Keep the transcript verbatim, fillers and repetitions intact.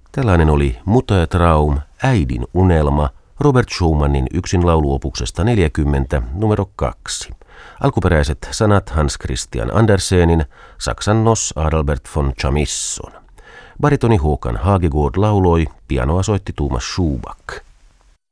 Tällainen oli Muttertraum, äidin unelma, Robert Schumannin yksin lauluopuksesta neljäkymmentä, numero kaksi. Alkuperäiset sanat Hans Christian Andersenin, Saksan Nos Adalbert von Chamisson. Baritoni Håkan Hagegård lauloi, pianoa soitti Thomas Schuback.